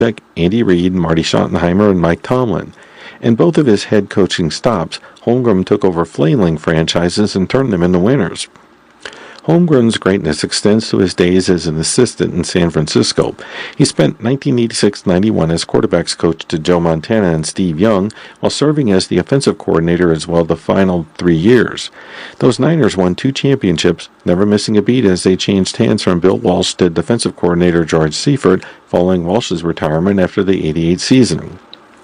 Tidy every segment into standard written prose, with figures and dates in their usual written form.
Andy Reid, Marty Schottenheimer, and Mike Tomlin. In both of his head coaching stops, Holmgren took over flailing franchises and turned them into winners. Holmgren's greatness extends to his days as an assistant in San Francisco. He spent 1986-91 as quarterbacks coach to Joe Montana and Steve Young, while serving as the offensive coordinator as well the final 3 years. Those Niners won 2 championships, never missing a beat as they changed hands from Bill Walsh to defensive coordinator George Seifert following Walsh's retirement after the '88 season.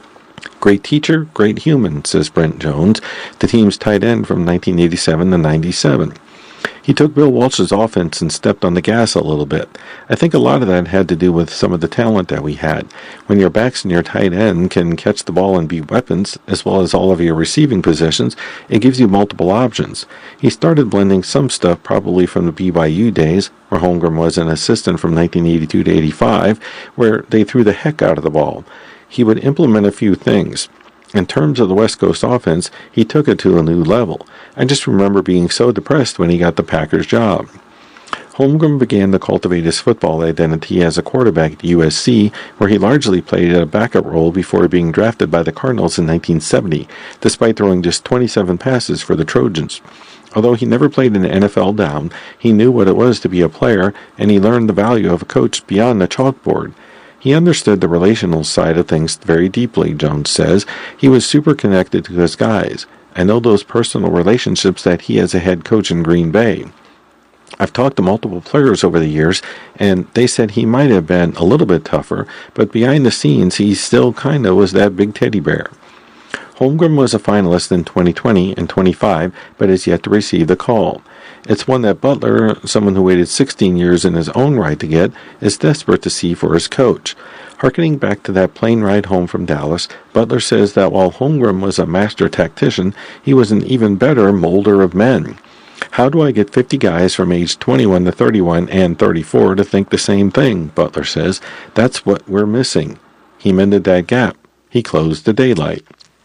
Great teacher, great human, says Brent Jones, the team's tight end from 1987 to 97. He took Bill Walsh's offense and stepped on the gas a little bit. I think a lot of that had to do with some of the talent that we had. When your backs and your tight end can catch the ball and be weapons, as well as all of your receiving possessions, it gives you multiple options. He started blending some stuff probably from the BYU days, where Holmgren was an assistant from 1982 to 85, where they threw the heck out of the ball. He would implement a few things. In terms of the West Coast offense, he took it to a new level. I just remember being so depressed when he got the Packers job. Holmgren began to cultivate his football identity as a quarterback at USC, where he largely played a backup role before being drafted by the Cardinals in 1970, despite throwing just 27 passes for the Trojans. Although he never played an NFL down, he knew what it was to be a player, and he learned the value of a coach beyond the chalkboard. He understood the relational side of things very deeply, Jones says. He was super connected to his guys. I know those personal relationships that he has as a head coach in Green Bay. I've talked to multiple players over the years, and they said he might have been a little bit tougher, but behind the scenes he still kind of was that big teddy bear. Holmgren was a finalist in 2020 and 25, but has yet to receive the call. It's one that Butler, someone who waited 16 years in his own right to get, is desperate to see for his coach. Harkening back to that plane ride home from Dallas, Butler says that while Holmgren was a master tactician, he was an even better molder of men. How do I get 50 guys from age 21 to 31 and 34 to think the same thing, Butler says. That's what we're missing. He mended that gap. He closed the daylight.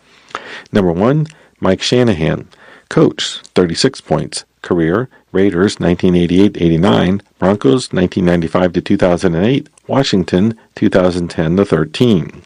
Number 1, Mike Shanahan. Coach, 36 points. Career, Raiders 1988-89, Broncos 1995 to 2008, Washington 2010 to 13.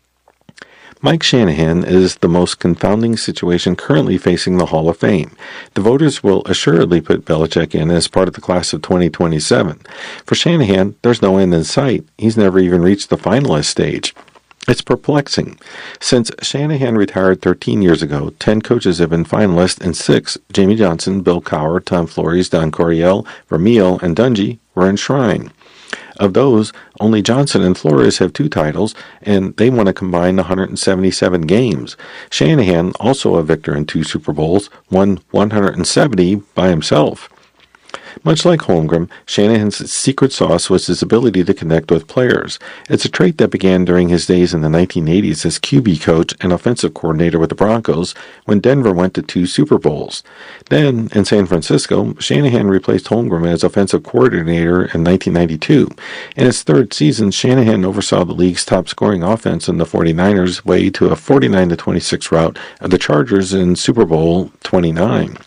Mike Shanahan is the most confounding situation currently facing the Hall of Fame. The voters will assuredly put Belichick in as part of the class of 2027. For Shanahan, there's no end in sight. He's never even reached the finalist stage. It's perplexing. Since Shanahan retired 13 years ago, 10 coaches have been finalists, and 6, Jamie Johnson, Bill Cowher, Tom Flores, Don Coryell, Vermeil, and Dungy, were enshrined. Of those, only Johnson and Flores have 2 titles, and they won a combined 177 games. Shanahan, also a victor in 2 Super Bowls, won 170 by himself. Much like Holmgren, Shanahan's secret sauce was his ability to connect with players. It's a trait that began during his days in the 1980s as QB coach and offensive coordinator with the Broncos when Denver went to 2 Super Bowls. Then, in San Francisco, Shanahan replaced Holmgren as offensive coordinator in 1992. In his 3rd season, Shanahan oversaw the league's top-scoring offense in the 49ers' way to a 49-26 rout of the Chargers in Super Bowl 29.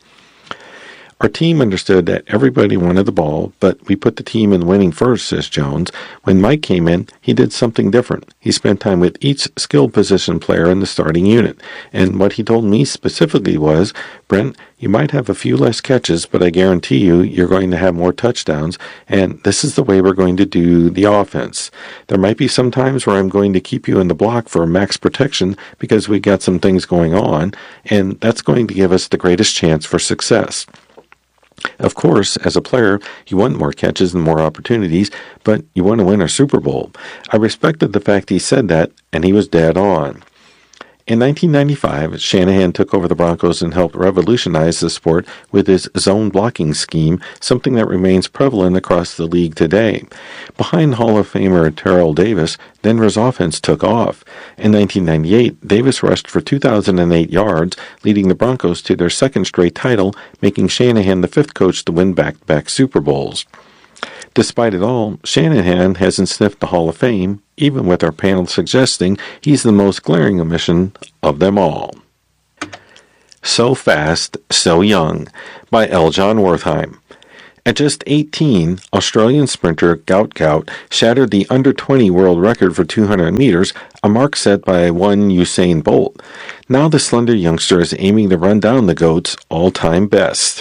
Our team understood that everybody wanted the ball, but we put the team in winning first, says Jones. When Mike came in, he did something different. He spent time with each skilled position player in the starting unit. And what he told me specifically was, Brent, you might have a few less catches, but I guarantee you're going to have more touchdowns, and this is the way we're going to do the offense. There might be some times where I'm going to keep you in the block for max protection because we got some things going on, and that's going to give us the greatest chance for success. Of course, as a player, you want more catches and more opportunities, but you want to win a Super Bowl. I respected the fact he said that, and he was dead on. In 1995, Shanahan took over the Broncos and helped revolutionize the sport with his zone blocking scheme, something that remains prevalent across the league today. Behind Hall of Famer Terrell Davis, Denver's offense took off. In 1998, Davis rushed for 2,008 yards, leading the Broncos to their 2nd straight title, making Shanahan the 5th coach to win back-to-back Super Bowls. Despite it all, Shanahan hasn't sniffed the Hall of Fame, even with our panel suggesting he's the most glaring omission of them all. So Fast, So Young by L. John Wertheim. At just 18, Australian sprinter Gout shattered the under-20 world record for 200 meters, a mark set by one Usain Bolt. Now the slender youngster is aiming to run down the GOAT's all-time best.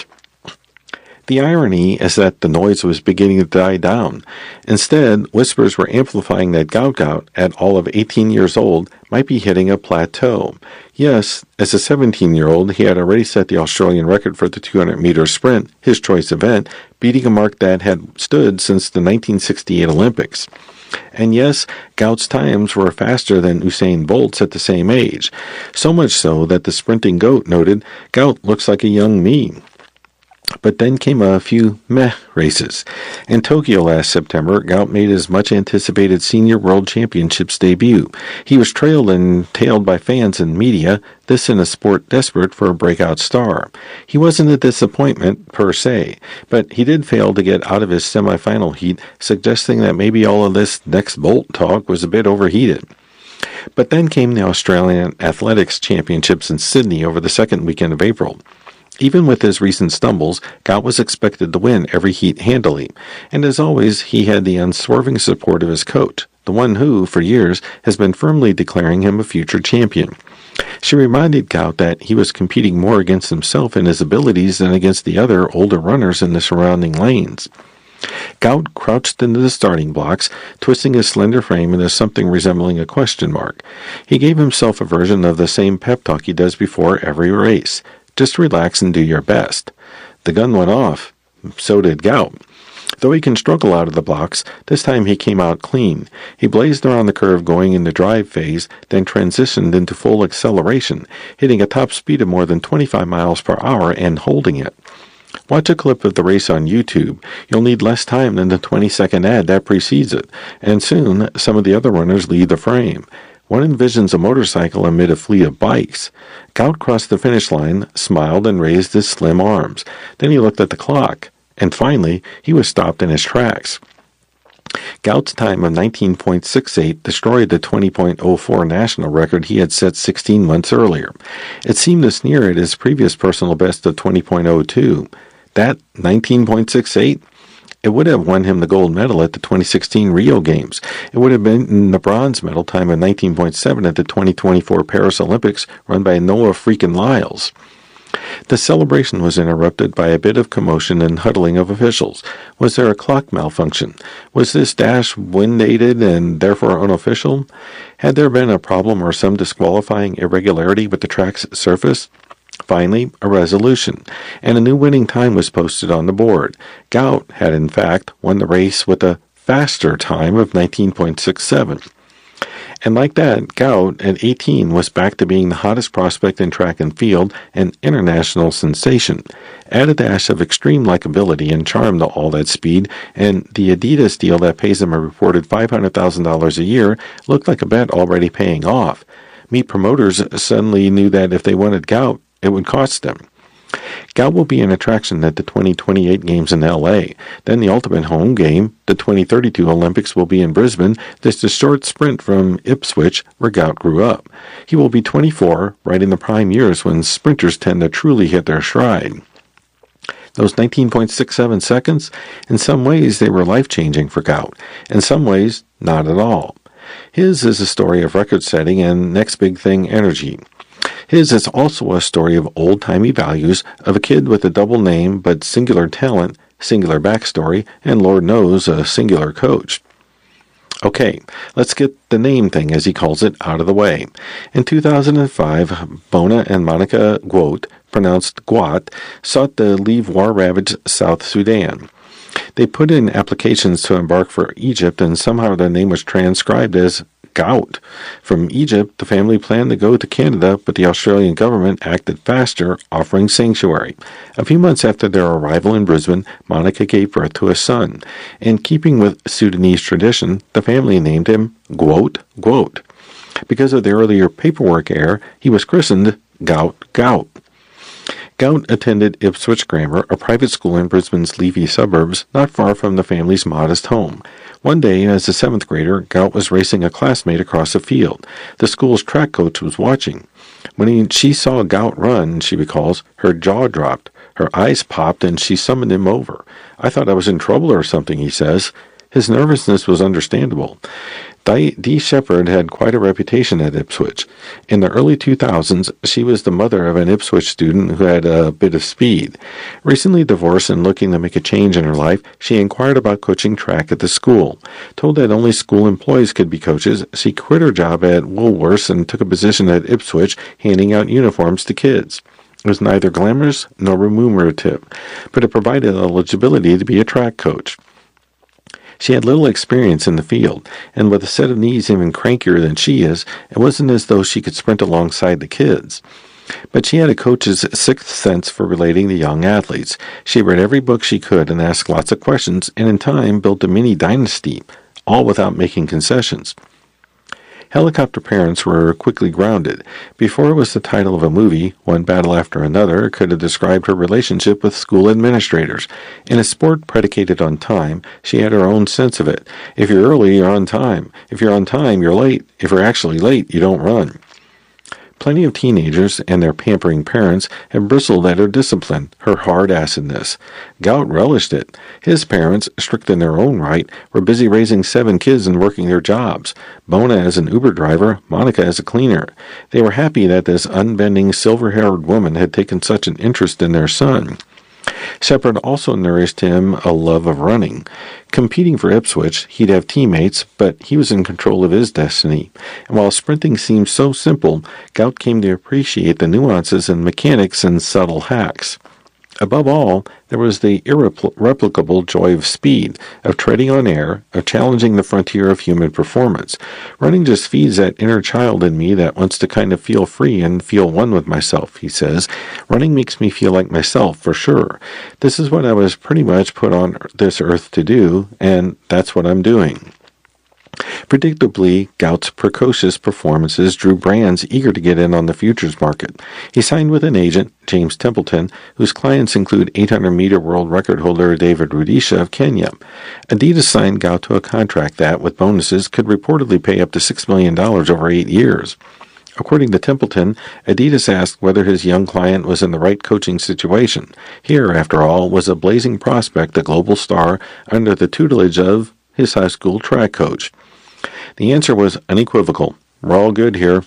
The irony is that the noise was beginning to die down. Instead, whispers were amplifying that Gout, at all of 18 years old, might be hitting a plateau. Yes, as a 17-year-old, he had already set the Australian record for the 200-meter sprint, his choice event, beating a mark that had stood since the 1968 Olympics. And yes, Gout's times were faster than Usain Bolt's at the same age. So much so that the sprinting GOAT noted, "Gout looks like a young me." But then came a few meh races. In Tokyo last September, Gout made his much-anticipated Senior World Championships debut. He was trailed and tailed by fans and media, this in a sport desperate for a breakout star. He wasn't a disappointment, per se, but he did fail to get out of his semifinal heat, suggesting that maybe all of this next Bolt talk was a bit overheated. But then came the Australian Athletics Championships in Sydney over the second weekend of April. Even with his recent stumbles, Gout was expected to win every heat handily, and as always, he had the unswerving support of his coach, the one who, for years, has been firmly declaring him a future champion. She reminded Gout that he was competing more against himself and his abilities than against the other older runners in the surrounding lanes. Gout crouched into the starting blocks, twisting his slender frame into something resembling a question mark. He gave himself a version of the same pep talk he does before every race. Just relax and do your best. The gun went off. So did Gout. Though he can struggle out of the blocks, this time he came out clean. He blazed around the curve going into drive phase, then transitioned into full acceleration, hitting a top speed of more than 25 miles per hour and holding it. Watch a clip of the race on YouTube. You'll need less time than the 20-second ad that precedes it, and soon some of the other runners lead the frame. One envisions a motorcycle amid a fleet of bikes. Gout crossed the finish line, smiled, and raised his slim arms. Then he looked at the clock, and finally, he was stopped in his tracks. Gout's time of 19.68 destroyed the 20.04 national record he had set 16 months earlier. It seemed to sneer at his previous personal best of 20.02. That 19.68? It would have won him the gold medal at the 2016 Rio Games. It would have been the bronze medal time of 19.7 at the 2024 Paris Olympics, run by Noah freaking Lyles. The celebration was interrupted by a bit of commotion and huddling of officials. Was there a clock malfunction? Was this dash wind-aided and therefore unofficial? Had there been a problem or some disqualifying irregularity with the track's surface? Finally, a resolution, and a new winning time was posted on the board. Gout had, in fact, won the race with a faster time of 19.67. And like that, Gout, at 18, was back to being the hottest prospect in track and field, an international sensation. Add a dash of extreme likability and charm to all that speed, and the Adidas deal that pays him a reported $500,000 a year looked like a bet already paying off. Meat promoters suddenly knew that if they wanted Gout, it would cost them. Gout will be an attraction at the 2028 Games in L.A. Then the ultimate home game, the 2032 Olympics, will be in Brisbane. This is a short sprint from Ipswich, where Gout grew up. He will be 24, right in the prime years when sprinters tend to truly hit their stride. Those 19.67 seconds, in some ways they were life-changing for Gout. In some ways, not at all. His is a story of record-setting and next big thing energy. His is also a story of old-timey values of a kid with a double name but singular talent, singular backstory, and Lord knows a singular coach. Okay, let's get the name thing, as he calls it, out of the way. In 2005, Bona and Monica Gwoat, pronounced Gwat, sought to leave war-ravaged South Sudan. They put in applications to embark for Egypt, and somehow their name was transcribed as Gout. From Egypt, the family planned to go to Canada, but the Australian government acted faster, offering sanctuary. A few months after their arrival in Brisbane, Monica gave birth to a son. In keeping with Sudanese tradition, the family named him Gwoat Gwoat. Because of the earlier paperwork error, he was christened Gout Gout. Gout attended Ipswich Grammar, a private school in Brisbane's leafy suburbs, not far from the family's modest home. One day, as a 7th grader, Gout was racing a classmate across a field. The school's track coach was watching. When she saw Gout run, she recalls, her jaw dropped, her eyes popped, and she summoned him over. I thought I was in trouble or something, he says. His nervousness was understandable. Dee Sheppard had quite a reputation at Ipswich. In the early 2000s, she was the mother of an Ipswich student who had a bit of speed. Recently divorced and looking to make a change in her life, she inquired about coaching track at the school. Told that only school employees could be coaches, she quit her job at Woolworths and took a position at Ipswich handing out uniforms to kids. It was neither glamorous nor remunerative, but it provided eligibility to be a track coach. She had little experience in the field, and with a set of knees even crankier than she is, it wasn't as though she could sprint alongside the kids. But she had a coach's sixth sense for relating to young athletes. She read every book she could and asked lots of questions, and in time built a mini dynasty, all without making concessions. Helicopter Parents were quickly grounded. Before it was the title of a movie, One Battle After Another could have described her relationship with school administrators. In a sport predicated on time, she had her own sense of it. If you're early, you're on time. If you're on time, you're late. If you're actually late, you don't run. Plenty of teenagers and their pampering parents have bristled at her discipline, her hard-assedness. Gout relished it. His parents, strict in their own right, were busy raising 7 kids and working their jobs. Bona as an Uber driver, Monica as a cleaner. They were happy that this unbending, silver-haired woman had taken such an interest in their son. Sheppard also nourished him a love of running. Competing for Ipswich, he'd have teammates, but he was in control of his destiny. And while sprinting seemed so simple, Gout came to appreciate the nuances and mechanics and subtle hacks. Above all, there was the irreplicable joy of speed, of treading on air, of challenging the frontier of human performance. Running just feeds that inner child in me that wants to kind of feel free and feel one with myself, he says. Running makes me feel like myself, for sure. This is what I was pretty much put on this earth to do, and that's what I'm doing. Predictably, Gout's precocious performances drew brands eager to get in on the futures market. He signed with an agent, James Templeton, whose clients include 800-meter world record holder David Rudisha of Kenya. Adidas signed Gout to a contract that, with bonuses, could reportedly pay up to $6 million over 8 years. According to Templeton, Adidas asked whether his young client was in the right coaching situation. Here, after all, was a blazing prospect, a global star, under the tutelage of his high school track coach. The answer was unequivocal. We're all good here.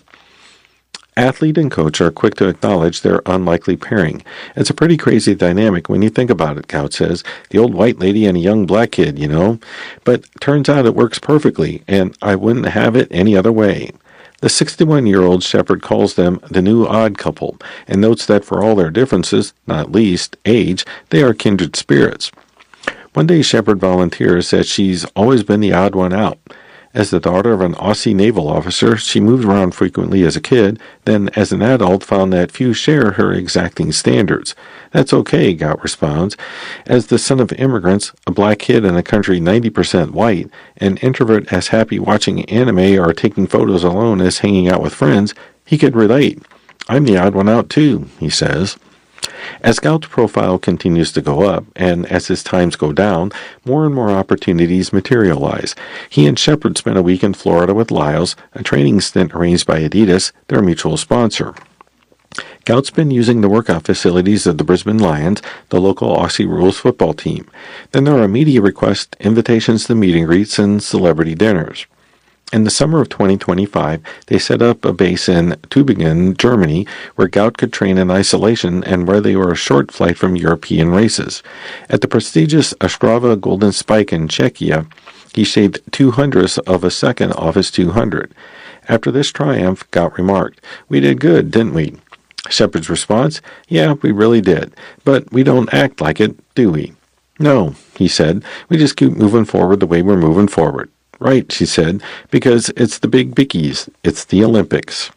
Athlete and coach are quick to acknowledge their unlikely pairing. It's a pretty crazy dynamic when you think about it, Gout says. The old white lady and a young black kid, you know. But turns out it works perfectly, and I wouldn't have it any other way. The 61-year-old Sheppard calls them the new odd couple, and notes that for all their differences, not least age, they are kindred spirits. One day Sheppard volunteers that she's always been the odd one out. As the daughter of an Aussie naval officer, she moved around frequently as a kid, then as an adult found that few share her exacting standards. That's okay, Gout responds. As the son of immigrants, a black kid in a country 90% white, an introvert as happy watching anime or taking photos alone as hanging out with friends, he could relate. I'm the odd one out too, he says. As Gout's profile continues to go up, and as his times go down, more and more opportunities materialize. He and Sheppard spent a week in Florida with Lyles, a training stint arranged by Adidas, their mutual sponsor. Gout's been using the workout facilities of the Brisbane Lions, the local Aussie rules football team. Then there are media requests, invitations to meet and greets, and celebrity dinners. In the summer of 2025, they set up a base in Tübingen, Germany, where Gout could train in isolation and where they were a short flight from European races. At the prestigious Ostrava Golden Spike in Czechia, he shaved 0.02 of a second off his 200. After this triumph, Gout remarked, "We did good, didn't we?" Sheppard's response, "Yeah, we really did. But we don't act like it, do we?" "No," he said. "We just keep moving forward the way we're moving forward." "Right," she said, "because it's the big bickies. It's the Olympics."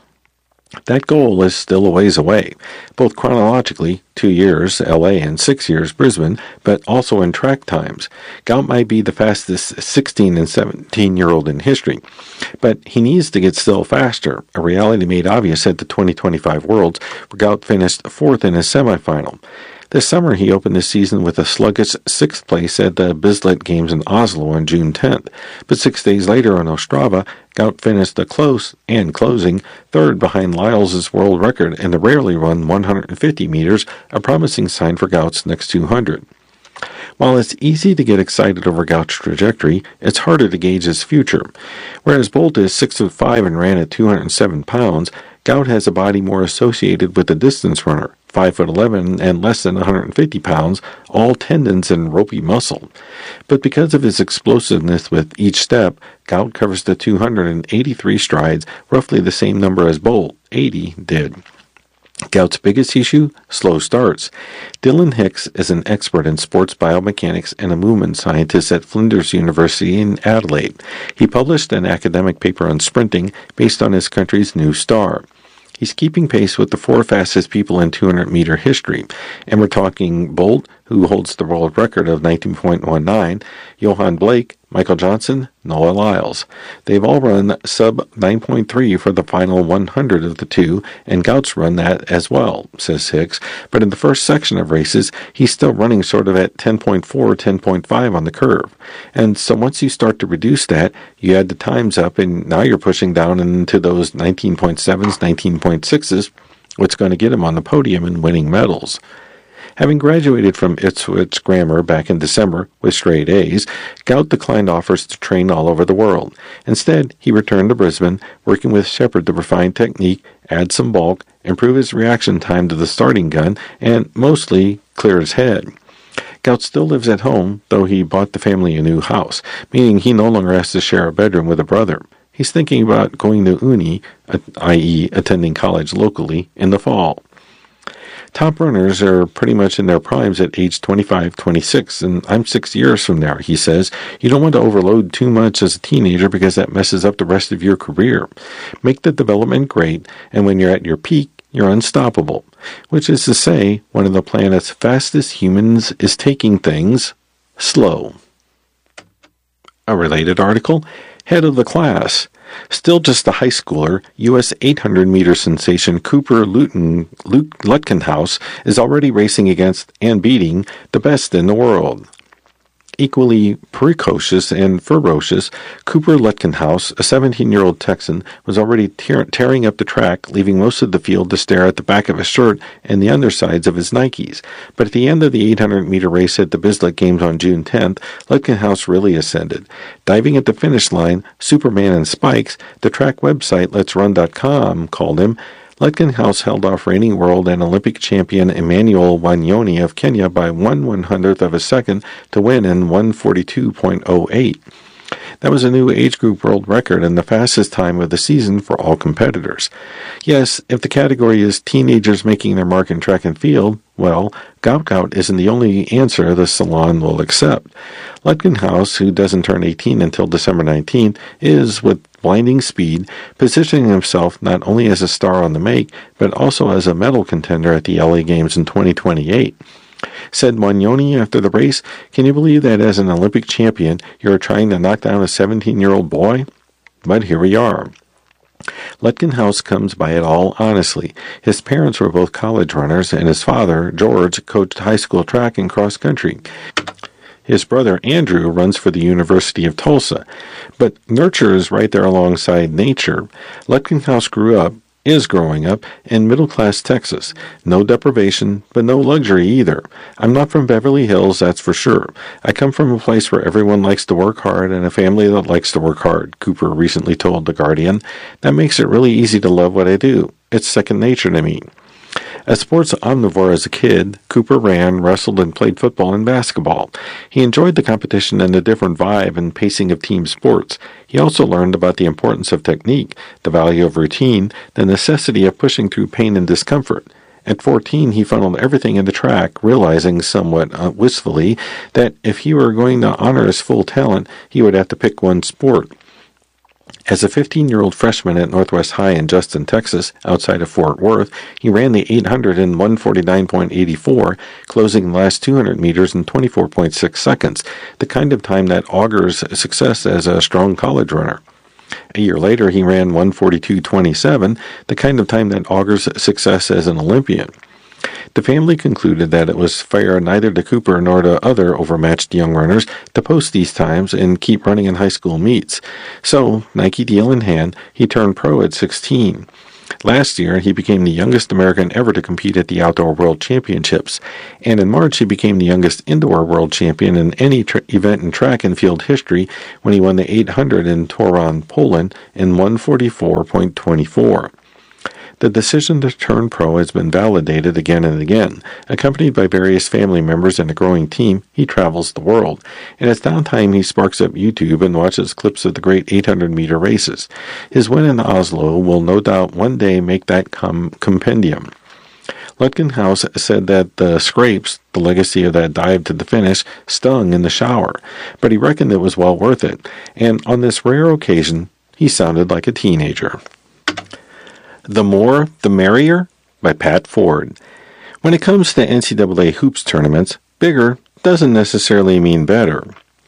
That goal is still a ways away, both chronologically, 2 years, LA, and 6 years, Brisbane, but also in track times. Gout might be the fastest 16 and 17-year-old in history, but he needs to get still faster, a reality made obvious at the 2025 Worlds, where Gout finished 4th in his semifinal. This summer, he opened his season with a sluggish 6th place at the Bislett Games in Oslo on June 10th. But 6 days later on Ostrava, Gout finished a close and closing third behind Lyles' world record in the rarely run 150 meters, a promising sign for Gout's next 200. While it's easy to get excited over Gout's trajectory, it's harder to gauge his future. Whereas Bolt is 6'5" and ran at 207 pounds, Gout has a body more associated with a distance runner, 5'11" and less than 150 pounds, all tendons and ropey muscle. But because of his explosiveness with each step, Gout covers the 283 strides, roughly the same number as Bolt, 80, did. Gout's biggest issue? Slow starts. Dylan Hicks is an expert in sports biomechanics and a movement scientist at Flinders University in Adelaide. He published an academic paper on sprinting based on his country's new star. He's keeping pace with the 4 fastest people in 200-meter history, and we're talking Bolt, who holds the world record of 19.19, Johan Blake, Michael Johnson, Noah Lyles. They've all run sub 9.3 for the final 100 of the two, and Gout's run that as well, says Hicks. But in the first section of races, he's still running sort of at 10.4, 10.5 on the curve. And so once you start to reduce that, you add the times up, and now you're pushing down into those 19.7s, 19.6s, what's going to get him on the podium and winning medals. Having graduated from Ipswich Grammar back in December with straight A's, Gout declined offers to train all over the world. Instead, he returned to Brisbane, working with Shepard to refine technique, add some bulk, improve his reaction time to the starting gun, and, mostly, clear his head. Gout still lives at home, though he bought the family a new house, meaning he no longer has to share a bedroom with a brother. He's thinking about going to uni, i.e. attending college locally, in the fall. Top runners are pretty much in their primes at age 25, 26, and I'm 6 years from there, he says. You don't want to overload too much as a teenager because that messes up the rest of your career. Make the development great, and when you're at your peak, you're unstoppable. Which is to say, one of the planet's fastest humans is taking things slow. A related article, Head of the Class. Still just a high schooler, U.S. 800-meter sensation Cooper Lutkenhaus is already racing against and beating the best in the world. Equally precocious and ferocious, Cooper Lutkenhaus, a 17-year-old Texan, was already tearing up the track, leaving most of the field to stare at the back of his shirt and the undersides of his Nikes. But at the end of the 800-meter race at the Bislett Games on June 10th, Lutkenhaus really ascended. Diving at the finish line, Superman in spikes, the track website Let'sRun.com called him, Lutkenhaus held off reigning world and Olympic champion Emmanuel Wanyoni of Kenya by 1/100th of a second to win in 1:42.08. That was a new age group world record and the fastest time of the season for all competitors. Yes, if the category is teenagers making their mark in track and field, well, Gout isn't the only answer the salon will accept. Lutkenhaus, who doesn't turn 18 until December 19th, is, with blinding speed, positioning himself not only as a star on the make, but also as a medal contender at the LA Games in 2028. Said Wanyoni after the race, "Can you believe that as an Olympic champion, you're trying to knock down a 17-year-old boy? But here we are." Lutkenhaus comes by it all honestly. His parents were both college runners, and his father, George, coached high school track and cross country. His brother, Andrew, runs for the University of Tulsa. But nurture is right there alongside nature. Lutkenhaus is growing up in middle-class Texas. No deprivation, but no luxury either. I'm not from Beverly Hills, that's for sure. I come from a place where everyone likes to work hard and a family that likes to work hard, Cooper recently told The Guardian. That makes it really easy to love what I do. It's second nature to me. A sports omnivore as a kid, Cooper ran, wrestled, and played football and basketball. He enjoyed the competition and the different vibe and pacing of team sports. He also learned about the importance of technique, the value of routine, the necessity of pushing through pain and discomfort. At 14, he funneled everything into track, realizing somewhat wistfully that if he were going to honor his full talent, he would have to pick one sport. As a 15-year-old freshman at Northwest High in Justin, Texas, outside of Fort Worth, he ran the 800 in 1:49.84, closing the last 200 meters in 24.6 seconds, the kind of time that augurs success as a strong college runner. A year later, he ran 1:42.27, the kind of time that augurs success as an Olympian. The family concluded that it was fair neither to Cooper nor to other overmatched young runners to post these times and keep running in high school meets. So, Nike deal in hand, he turned pro at 16. Last year, he became the youngest American ever to compete at the Outdoor World Championships, and in March he became the youngest indoor world champion in any event in track and field history when he won the 800 in Toruń, Poland in 1:44.24. The decision to turn pro has been validated again and again. Accompanied by various family members and a growing team, he travels the world. In his downtime, he sparks up YouTube and watches clips of the great 800-meter races. His win in Oslo will no doubt one day make that compendium. Lutgenhaus said that the scrapes, the legacy of that dive to the finish, stung in the shower, but he reckoned it was well worth it, and on this rare occasion, he sounded like a teenager. The More, the Merrier? By Pat Ford. When it comes to NCAA hoops tournaments, bigger doesn't necessarily mean better.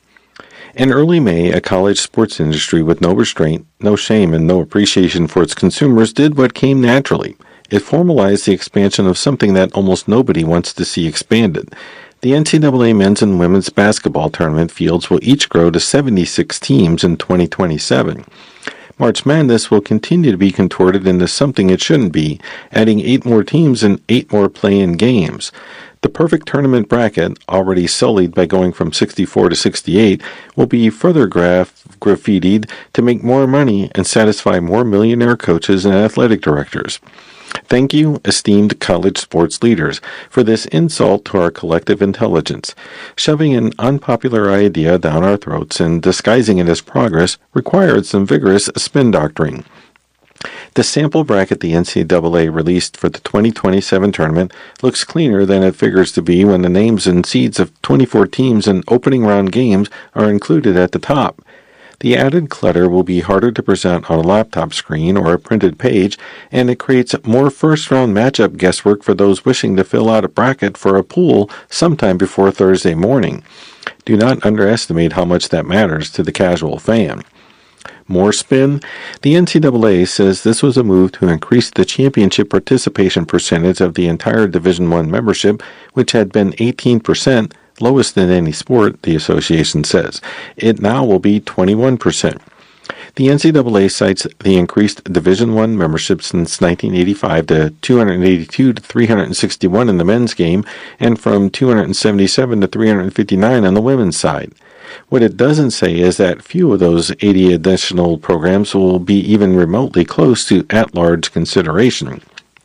In early May, a college sports industry with no restraint, no shame, and no appreciation for its consumers did what came naturally. It formalized the expansion of something that almost nobody wants to see expanded. The NCAA men's and women's basketball tournament fields will each grow to 76 teams in 2027. March Madness will continue to be contorted into something it shouldn't be, adding 8 more teams and 8 more play-in games. The perfect tournament bracket, already sullied by going from 64 to 68, will be further graffitied to make more money and satisfy more millionaire coaches and athletic directors. Thank you, esteemed college sports leaders, for this insult to our collective intelligence. Shoving an unpopular idea down our throats and disguising it as progress required some vigorous spin doctoring. The sample bracket the NCAA released for the 2027 tournament looks cleaner than it figures to be when the names and seeds of 24 teams and opening round games are included at the top. The added clutter will be harder to present on a laptop screen or a printed page, and it creates more first-round matchup guesswork for those wishing to fill out a bracket for a pool sometime before Thursday morning. Do not underestimate how much that matters to the casual fan. More spin? The NCAA says this was a move to increase the championship participation percentage of the entire Division I membership, which had been 18%, lowest in any sport, the association says. It now will be 21%. The NCAA cites the increased Division I membership since 1985 to 282 to 361 in the men's game and from 277 to 359 on the women's side. What it doesn't say is that few of those 80 additional programs will be even remotely close to at-large consideration.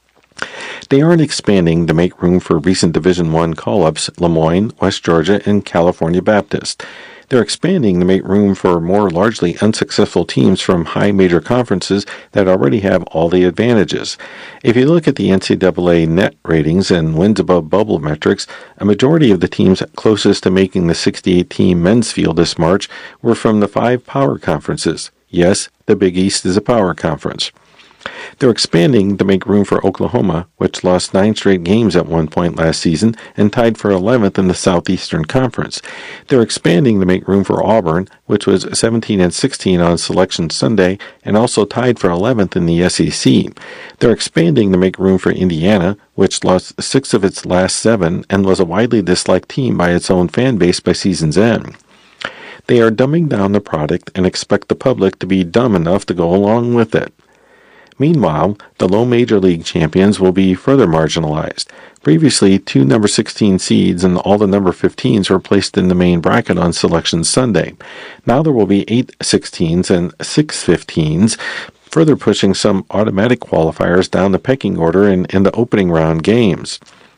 They aren't expanding to make room for recent Division I call-ups, Le Moyne, West Georgia, and California Baptist. They're expanding to make room for more largely unsuccessful teams from high major conferences that already have all the advantages. If you look at the NCAA net ratings and wins above bubble metrics, a majority of the teams closest to making the 68-team men's field this March were from the 5 power conferences. Yes, the Big East is a power conference. They're expanding to make room for Oklahoma, which lost 9 straight games at one point last season and tied for 11th in the Southeastern Conference. They're expanding to make room for Auburn, which was 17-16 on Selection Sunday and also tied for 11th in the SEC. They're expanding to make room for Indiana, which lost 6 of its last 7 and was a widely disliked team by its own fan base by season's end. They are dumbing down the product and expect the public to be dumb enough to go along with it. Meanwhile, the low major league champions will be further marginalized. Previously, 2 number 16 seeds and all the number 15s were placed in the main bracket on Selection Sunday. Now there will be 8 16s and 6 15s, further pushing some automatic qualifiers down the pecking order in the opening round games.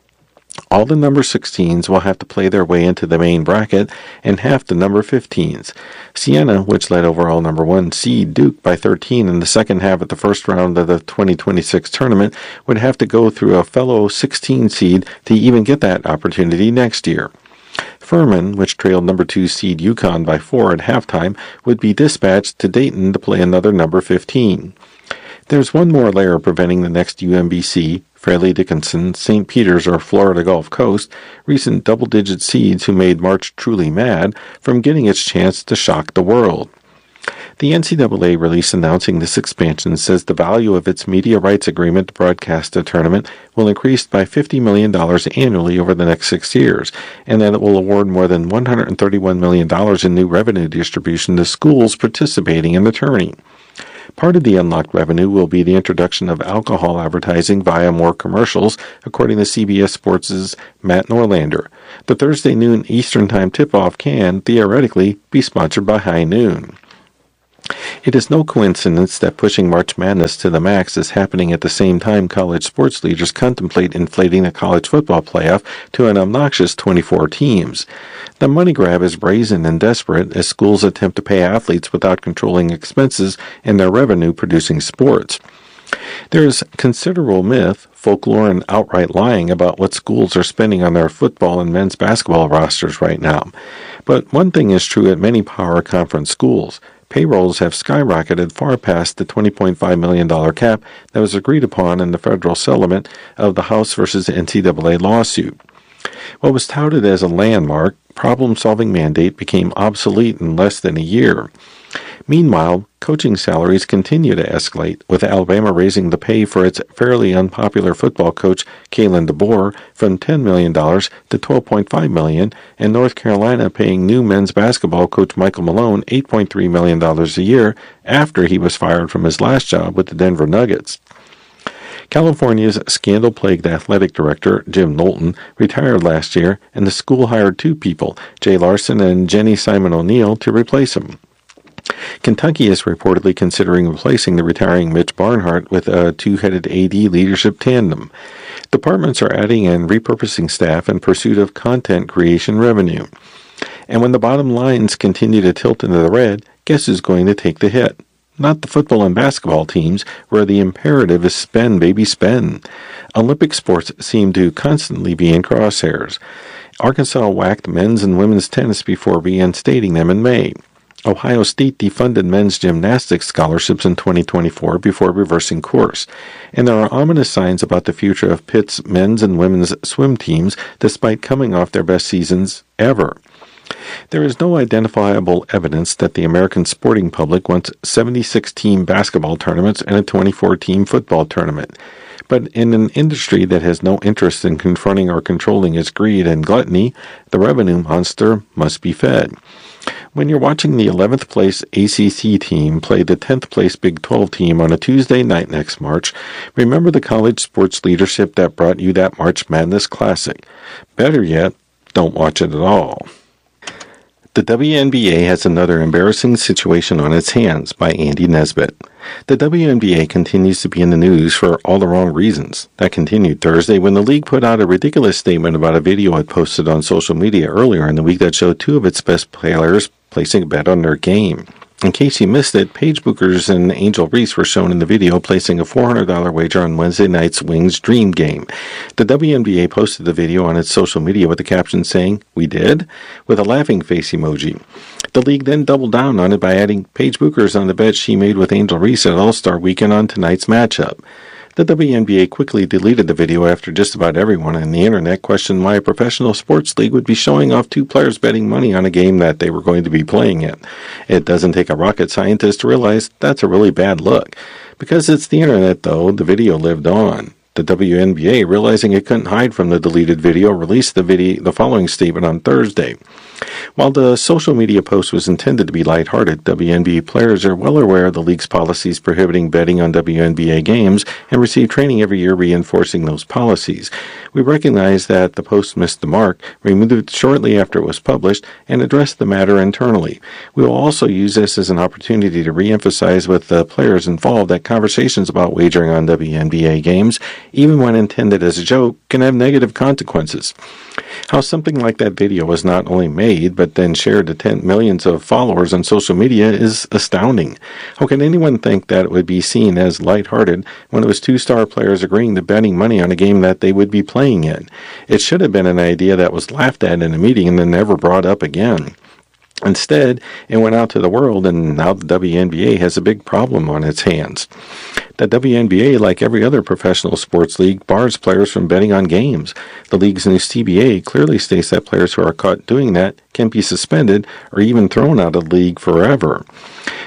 All the number 16s will have to play their way into the main bracket, and half the number 15s. Siena, which led overall number 1 seed Duke by 13 in the second half of the first round of the 2026 tournament, would have to go through a fellow 16 seed to even get that opportunity next year. Furman, which trailed number 2 seed UConn by 4 at halftime, would be dispatched to Dayton to play another number 15. There's one more layer preventing the next UMBC, Fairleigh Dickinson, St. Peter's, or Florida Gulf Coast, recent double-digit seeds who made March truly mad, from getting its chance to shock the world. The NCAA release announcing this expansion says the value of its media rights agreement to broadcast the tournament will increase by $50 million annually over the next 6 years, and that it will award more than $131 million in new revenue distribution to schools participating in the tourney. Part of the unlocked revenue will be the introduction of alcohol advertising via more commercials, according to CBS Sports' Matt Norlander. The Thursday noon Eastern Time tip-off can, theoretically, be sponsored by High Noon. It is no coincidence that pushing March Madness to the max is happening at the same time college sports leaders contemplate inflating the college football playoff to an obnoxious 24 teams. The money grab is brazen and desperate as schools attempt to pay athletes without controlling expenses in their revenue-producing sports. There is considerable myth, folklore, and outright lying about what schools are spending on their football and men's basketball rosters right now. But one thing is true at many power conference schools. Payrolls have skyrocketed far past the $20.5 million cap that was agreed upon in the federal settlement of the House versus NCAA lawsuit. What was touted as a landmark, problem-solving mandate became obsolete in less than a year. Meanwhile, coaching salaries continue to escalate, with Alabama raising the pay for its fairly unpopular football coach, Kalen DeBoer, from $10 million to $12.5 million, and North Carolina paying new men's basketball coach Michael Malone $8.3 million a year after he was fired from his last job with the Denver Nuggets. California's scandal-plagued athletic director, Jim Knowlton, retired last year, and the school hired two people, Jay Larson and Jenny Simon O'Neill, to replace him. Kentucky is reportedly considering replacing the retiring Mitch Barnhart with a two-headed AD leadership tandem. Departments are adding and repurposing staff in pursuit of content creation revenue. And when the bottom lines continue to tilt into the red, guess who's going to take the hit? Not the football and basketball teams, where the imperative is spend, baby, spend. Olympic sports seem to constantly be in crosshairs. Arkansas whacked men's and women's tennis before reinstating them in May. Ohio State defunded men's gymnastics scholarships in 2024 before reversing course. And there are ominous signs about the future of Pitt's men's and women's swim teams despite coming off their best seasons ever. There is no identifiable evidence that the American sporting public wants 76-team basketball tournaments and a 24-team football tournament. But in an industry that has no interest in confronting or controlling its greed and gluttony, the revenue monster must be fed. When you're watching the 11th place ACC team play the 10th place Big 12 team on a Tuesday night next March, remember the college sports leadership that brought you that March Madness Classic. Better yet, don't watch it at all. The WNBA has another embarrassing situation on its hands by Andy Nesbitt. The WNBA continues to be in the news for all the wrong reasons. That continued Thursday when the league put out a ridiculous statement about a video it posted on social media earlier in the week that showed two of its best players placing a bet on their game. In case you missed it, Paige Buchers and Angel Reese were shown in the video placing a $400 wager on Wednesday night's Wings Dream game. The WNBA posted the video on its social media with the caption saying, "We did?" with a laughing face emoji. The league then doubled down on it by adding Paige Buchers on the bet she made with Angel Reese at All-Star Weekend on tonight's matchup. The WNBA quickly deleted the video after just about everyone on the internet questioned why a professional sports league would be showing off two players betting money on a game that they were going to be playing in. It doesn't take a rocket scientist to realize that's a really bad look. Because it's the internet, though, the video lived on. The WNBA, realizing it couldn't hide from the deleted video, released the following statement on Thursday. While the social media post was intended to be lighthearted, WNBA players are well aware of the league's policies prohibiting betting on WNBA games and receive training every year reinforcing those policies. We recognize that the post missed the mark, removed it shortly after it was published, and addressed the matter internally. We will also use this as an opportunity to re-emphasize with the players involved that conversations about wagering on WNBA games, even when intended as a joke, can have negative consequences. How something like that video was not only made, but then shared to millions of followers on social media is astounding. How can anyone think that it would be seen as lighthearted when it was two star players agreeing to betting money on a game that they would be playing in? It should have been an idea that was laughed at in a meeting and then never brought up again. Instead, it went out to the world, and now the WNBA has a big problem on its hands. The WNBA, like every other professional sports league, bars players from betting on games. The league's new CBA clearly states that players who are caught doing that can be suspended or even thrown out of the league forever.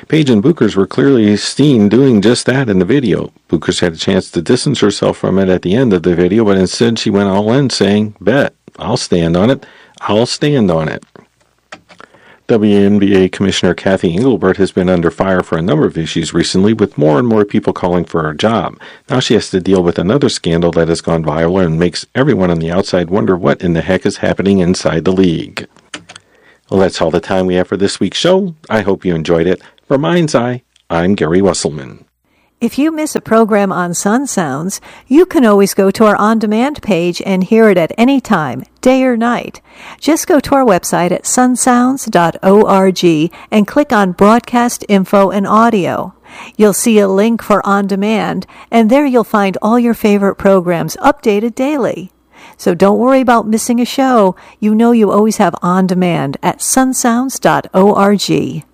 Paige and Bookers were clearly seen doing just that in the video. Bookers had a chance to distance herself from it at the end of the video, but instead she went all in, saying, "Bet, I'll stand on it. I'll stand on it." WNBA Commissioner Kathy Engelbert has been under fire for a number of issues recently, with more and more people calling for her job. Now she has to deal with another scandal that has gone viral and makes everyone on the outside wonder what in the heck is happening inside the league. Well, that's all the time we have for this week's show. I hope you enjoyed it. For Mind's Eye, I'm Gary Wesselman. If you miss a program on Sun Sounds, you can always go to our on-demand page and hear it at any time, day or night. Just go to our website at sunsounds.org and click on Broadcast Info and Audio. You'll see a link for On Demand, and there you'll find all your favorite programs updated daily. So don't worry about missing a show. You know you always have On Demand at sunsounds.org.